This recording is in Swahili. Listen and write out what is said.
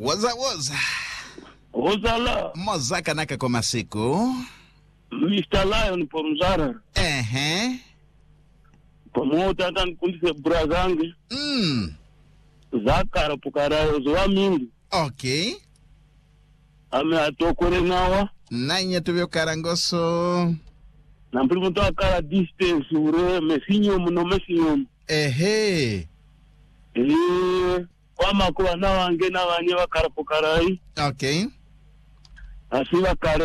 Waza. Ozala. Mozaka naka kwa masiku. Mr. Lion Porunzara. Pamoja hata nikundise brazange. Zakara pukarayo zwa mingi. Okay. Ame atokore nawa. Nanya tuvyo karangoso. Na mpili mtu akara distance ure mesinyo mno mesinyo. Wama kuwa nawa ange nawa nye wakara pukarai. Okay. Asiwa kare